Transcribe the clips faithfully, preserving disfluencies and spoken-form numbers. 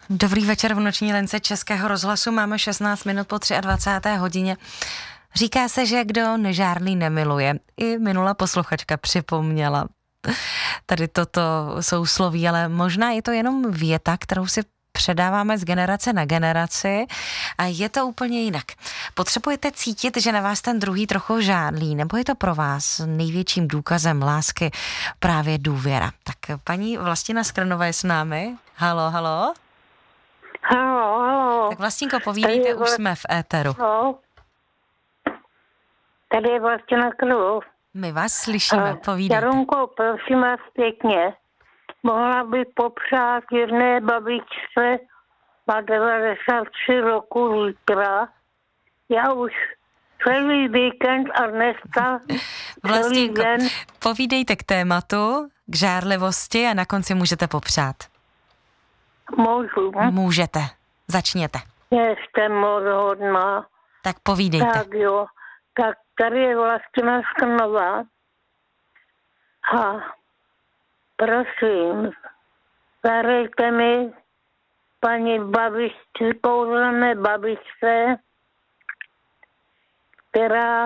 Dobrý večer v noční lince Českého rozhlasu. Máme šestnáct minut po dvacáté třetí hodině. Říká se, že kdo nežárlí nemiluje. I minulá posluchačka připomněla tady toto sousloví, ale možná je to jenom věta, kterou si předáváme z generace na generaci a je to úplně jinak. Potřebujete cítit, že na vás ten druhý trochu žádlí, nebo je to pro vás největším důkazem lásky právě důvěra? Tak paní Vlastina Skrnová je s námi. Halo, halo. Halo, halo. Tak Vlastinko, povídejte, Tady už jsme v éteru. Halo. Tady je Vlastina Krnov. My vás slyšíme, povídejte. Jarunko, prosím vás pěkně, mohla by popřát jedné babičce, má devadesát tři roku zítra. Já už celý víkend a dneska celý Vlastinko, den. povídejte k tématu, k žárlivosti a na konci můžete popřát. Můžu. Můžete, začněte. Jste moc hodná. Tak povídejte. Tak jo, tak tady je Vlastina Skrnová. A prosím, zahrajte mi paní babičce, kouzelné babičce, která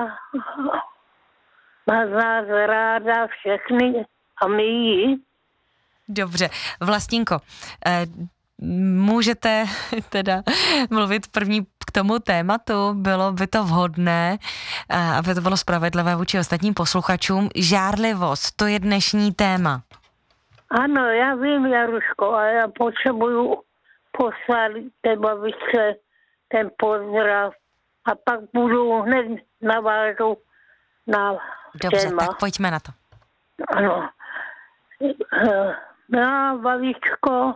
má z nás ráda všechny a my ji. Dobře, Vlastinko, eh, můžete teda mluvit první k tomu tématu, bylo by to vhodné, eh, aby to bylo spravedlivé vůči ostatním posluchačům. Žárlivost, to je dnešní téma. Ano, já vím, Jaruško, a já potřebuju poslat té babičce ten pozdrav a pak budu hned navážu na Dobře, téma. tak pojďme na to. Ano. Milá babičko,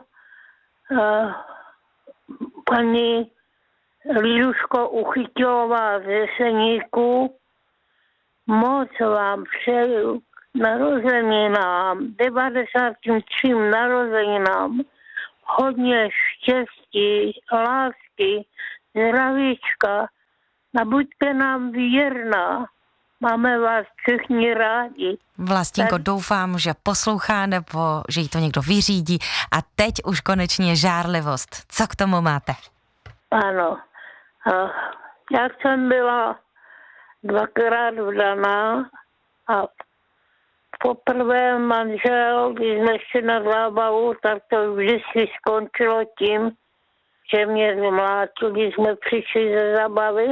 paní Liduško Uchytilová z Jeseníku, moc vám přeju k narozeninám, devadesátým třetím narozeninám, hodně štěstí, lásky, zdravíčka a buďte nám věrná. Máme vás všichni rádi. Vlastinko, tak... doufám, že poslouchá nebo že jí to někdo vyřídí. A teď už konečně žárlivost. Co k tomu máte? Ano. Já jsem byla dvakrát vdaná a poprvé manžel, když jsme šli na zábavu, tak to vždycky skončilo tím, že mě zmlátil, když jsme přišli ze zábavy.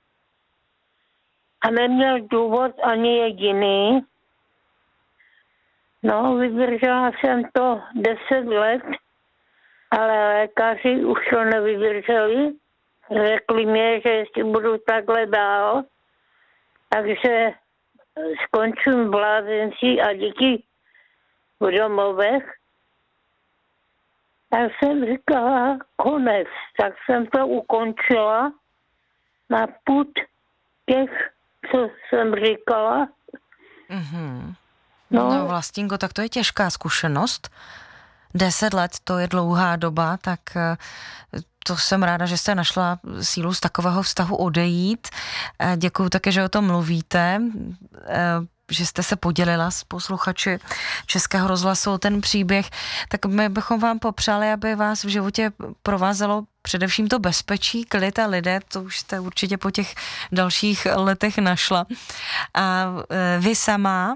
A neměl důvod ani jediný. No, vydržela jsem to deset let, ale lékaři už to nevydrželi. Řekli mě, že jestli budu takhle dál, takže skončím v lázeňství a děti v domovech. Tak jsem říkala konec. Tak jsem to ukončila na put těch, co jsem říkala. Mm-hmm. No, no Vlastinko, tak to je těžká zkušenost. Deset let, to je dlouhá doba, tak to jsem ráda, že jste našla sílu z takového vztahu odejít. Děkuju také, že o tom mluvíte, že jste se podělila s posluchači Českého rozhlasu o ten příběh. Tak my bychom vám popřáli, aby vás v životě provázelo především to bezpečí, klid a lidé, to už jste určitě po těch dalších letech našla. A vy sama,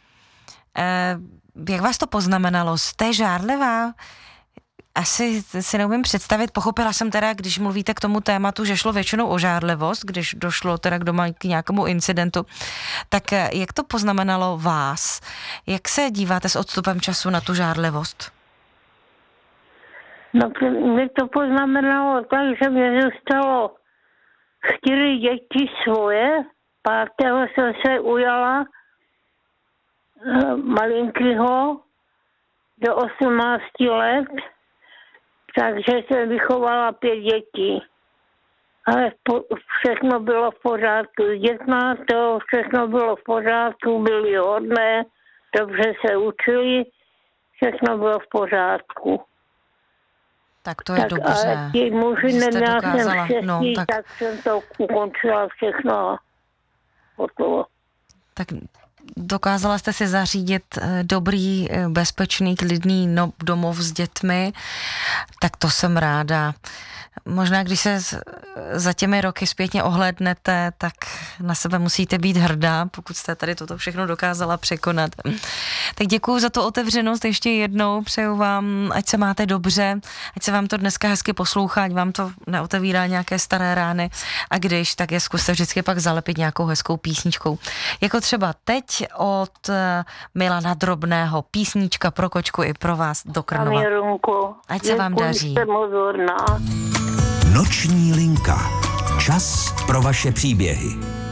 jak vás to poznamenalo? Jste žárlivá? Asi si neumím představit. Pochopila jsem teda, když mluvíte k tomu tématu, že šlo většinou o žárlivost, když došlo teda k doma k nějakému incidentu. Tak jak to poznamenalo vás? Jak se díváte s odstupem času na tu žárlivost? No, mě to poznamenalo tak, že mě zůstalo čtyři děti svoje. Pátého jsem se ujala malinkýho do osmnácti let, takže jsem vychovala pět dětí. Ale všechno bylo v pořádku. S dětma to všechno bylo v pořádku, byli hodné, dobře se učili, všechno bylo v pořádku. Tak to je tak, dobře. Ale ti muži neměla jsem štěstí, no, tak... tak jsem to ukončila všechno a hotovo. Tak dokázala jste si zařídit dobrý, bezpečný, klidný no, domov s dětmi, tak to jsem ráda. Možná, když se za těmi roky zpětně ohlédnete, tak na sebe musíte být hrdá, pokud jste tady toto všechno dokázala překonat. Tak děkuju za tu otevřenost ještě jednou, přeju vám, ať se máte dobře, ať se vám to dneska hezky poslouchá, ať vám to neotevírá nějaké staré rány a když, tak je zkuste vždycky pak zalepit nějakou hezkou písničkou. Jako třeba teď od Milana Drobného, písnička pro kočku i pro vás do Krnova. Ať se vám daří. Noční linka. Čas pro vaše příběhy.